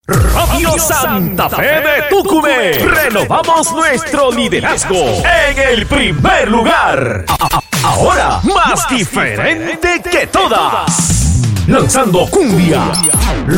Radio Santa Fe de Tucumé. Renovamos nuestro liderazgo en el primer lugar. Ahora más diferente que todas. Lanzando cumbia,